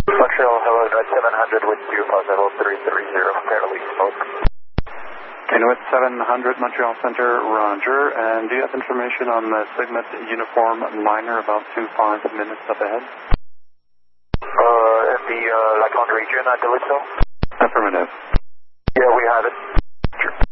Montreal, hello, North 700 with you, level 330, apparently smoke. Inuit 700, Montreal Center, roger. And do you have information on the Sigma uniform liner about 25 minutes up ahead? In the Lacon region, I believe so. Affirmative. Yeah, we have it.